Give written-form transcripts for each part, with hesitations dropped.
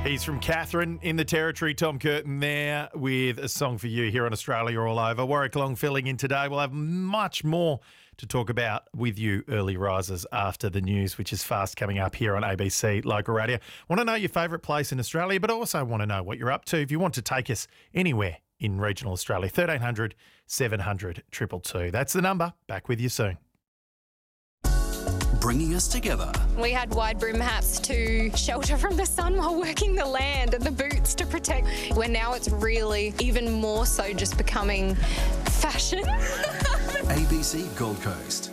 He's from Catherine in the Territory. Tom Curtin there with a song for you here on Australia All Over. Warwick Long filling in today. We'll have much more to talk about with you early risers after the news, which is fast coming up here on ABC Local Radio. Want to know your favourite place in Australia, but also want to know what you're up to. If you want to take us anywhere in regional Australia, 1300 700 222. That's the number. Back with you soon. Bringing us together. We had wide brim hats to shelter from the sun while working the land and the boots to protect. Where now it's really even more so just becoming fashion. ABC Gold Coast.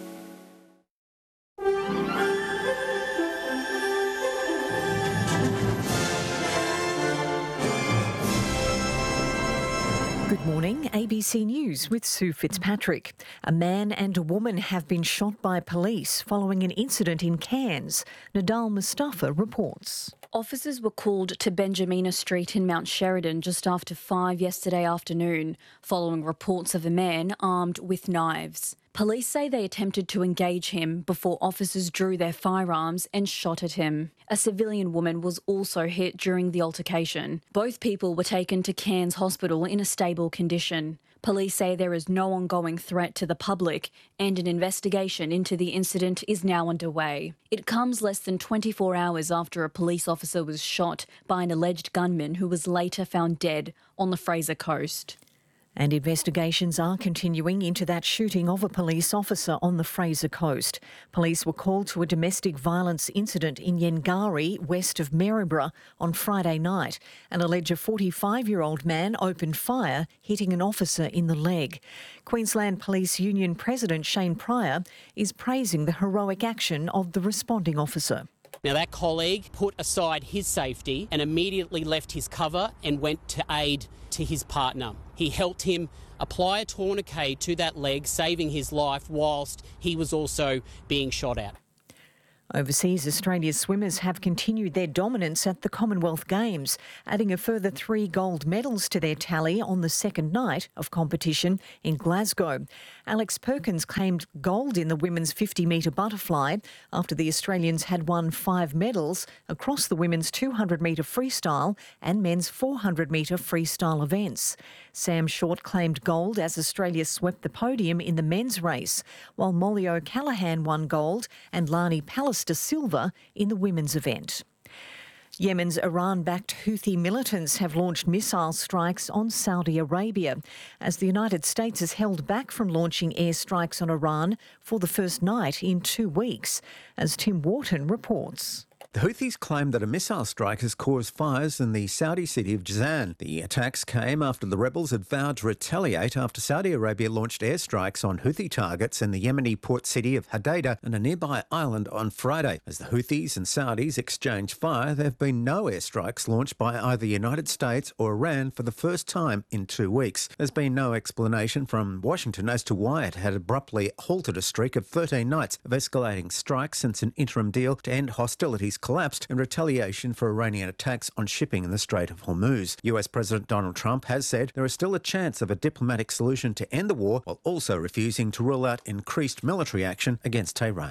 Good morning, ABC News with Sue Fitzpatrick. A man and a woman have been shot by police following an incident in Cairns. Nadal Mustafa reports. Officers were called to Benjamina Street in Mount Sheridan just after 5 yesterday afternoon, following reports of a man armed with knives. Police say they attempted to engage him before officers drew their firearms and shot at him. A civilian woman was also hit during the altercation. Both people were taken to Cairns Hospital in a stable condition. Police say there is no ongoing threat to the public and an investigation into the incident is now underway. It comes less than 24 hours after a police officer was shot by an alleged gunman who was later found dead on the Fraser Coast. And investigations are continuing into that shooting of a police officer on the Fraser Coast. Police were called to a domestic violence incident in Yengari, west of Maryborough, on Friday night. An alleged 45-year-old man opened fire, hitting an officer in the leg. Queensland Police Union President Shane Pryor is praising the heroic action of the responding officer. Now, that colleague put aside his safety and immediately left his cover and went to aid to his partner. He helped him apply a tourniquet to that leg, saving his life whilst he was also being shot at. Overseas, Australia's swimmers have continued their dominance at the Commonwealth Games, adding a further 3 gold medals to their tally on the second night of competition in Glasgow. Alex Perkins claimed gold in the women's 50-metre butterfly after the Australians had won 5 medals across the women's 200-metre freestyle and men's 400-metre freestyle events. Sam Short claimed gold as Australia swept the podium in the men's race, while Molly O'Callaghan won gold and Lani Pallister silver in the women's event. Yemen's Iran-backed Houthi militants have launched missile strikes on Saudi Arabia, as the United States has held back from launching airstrikes on Iran for the first night in 2 weeks, as Tim Wharton reports. The Houthis claim that a missile strike has caused fires in the Saudi city of Jazan. The attacks came after the rebels had vowed to retaliate after Saudi Arabia launched airstrikes on Houthi targets in the Yemeni port city of Hadaidah and a nearby island on Friday. As the Houthis and Saudis exchange fire, there have been no airstrikes launched by either the United States or Iran for the first time in 2 weeks. There's been no explanation from Washington as to why it had abruptly halted a streak of 13 nights of escalating strikes since an interim deal to end hostilities collapsed in retaliation for Iranian attacks on shipping in the Strait of Hormuz. US President Donald Trump has said there is still a chance of a diplomatic solution to end the war, while also refusing to rule out increased military action against Tehran.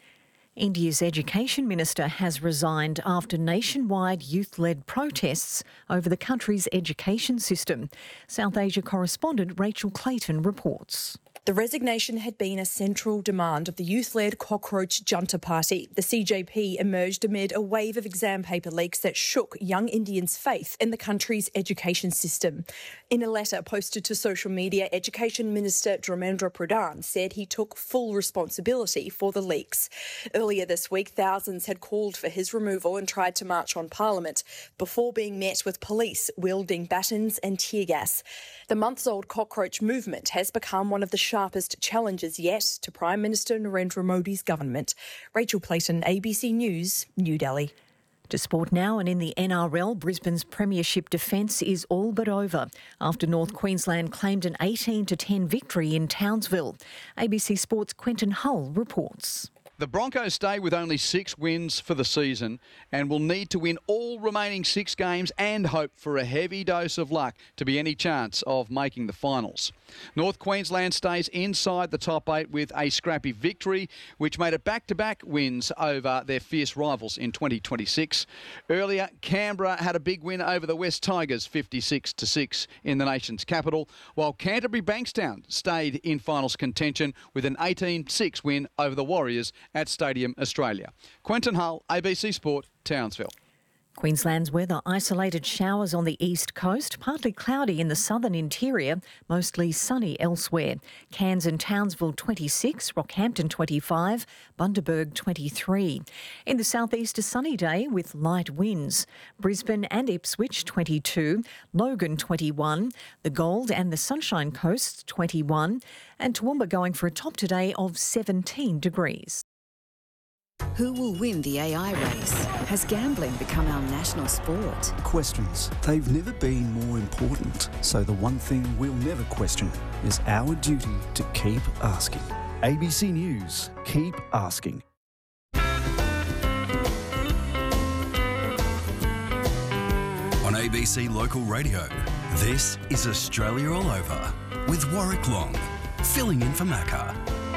India's education minister has resigned after nationwide youth-led protests over the country's education system. South Asia correspondent Rachel Clayton reports. The resignation had been a central demand of the youth-led Cockroach Junta Party. The CJP emerged amid a wave of exam paper leaks that shook young Indians' faith in the country's education system. In a letter posted to social media, Education Minister Dharmendra Pradhan said he took full responsibility for the leaks. Earlier this week, thousands had called for his removal and tried to march on Parliament before being met with police wielding batons and tear gas. The months-old cockroach movement has become one of the sharpest challenges yet to Prime Minister Narendra Modi's government. Rachel Clayton, ABC News, New Delhi. To sport now, and in the NRL, Brisbane's premiership defence is all but over after North Queensland claimed an 18-10 victory in Townsville. ABC Sport's Quentin Hull reports. The Broncos stay with only 6 wins for the season and will need to win all remaining 6 games and hope for a heavy dose of luck to be any chance of making the finals. North Queensland stays inside the top 8 with a scrappy victory, which made it back-to-back wins over their fierce rivals in 2026. Earlier, Canberra had a big win over the West Tigers, 56-6 in the nation's capital, while Canterbury Bankstown stayed in finals contention with an 18-6 win over the Warriors at Stadium Australia. Quentin Hull, ABC Sport, Townsville. Queensland's weather: isolated showers on the east coast, partly cloudy in the southern interior, mostly sunny elsewhere. Cairns and Townsville 26, Rockhampton 25, Bundaberg 23. In the southeast, a sunny day with light winds. Brisbane and Ipswich 22, Logan 21, the Gold and the Sunshine Coast 21, and Toowoomba going for a top today of 17 degrees. Who will win the AI race? Has gambling become our national sport? Questions. They've never been more important. So the one thing we'll never question is our duty to keep asking. ABC News. Keep asking. On ABC Local Radio, this is Australia All Over with Warwick Long, filling in for Macca.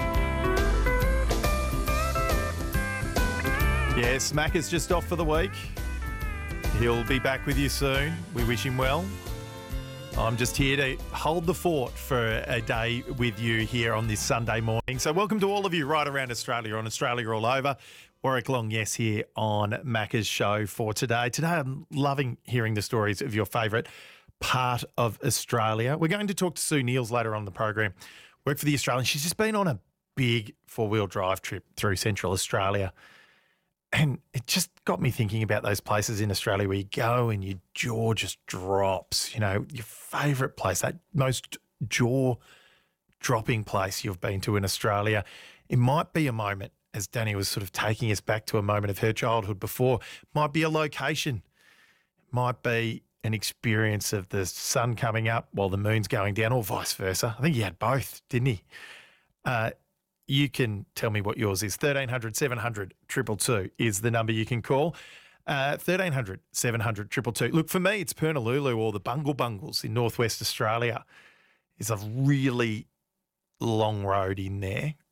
Yes, Mac is just off for the week. He'll be back with you soon. We wish him well. I'm just here to hold the fort for a day with you here on this Sunday morning. So welcome to all of you right around Australia, on Australia All Over. Warwick Long, yes, here on Macca's show for today. Today I'm loving hearing the stories of your favourite part of Australia. We're going to talk to Sue Neils later on in the program. Work for the Australian. She's just been on a big four-wheel drive trip through Central Australia. And it just got me thinking about those places in Australia where you go and your jaw just drops. You know, your favourite place, that most jaw-dropping place you've been to in Australia. It might be a moment, as Danny was sort of taking us back to a moment of her childhood before, might be a location, might be an experience of the sun coming up while the moon's going down, or vice versa. I think he had both, didn't he? You can tell me what yours is. 1300 700 222 is the number you can call. 1300 700 222. Look, for me, it's Purnalulu or the Bungle Bungles in northwest Australia. It's a really long road in there.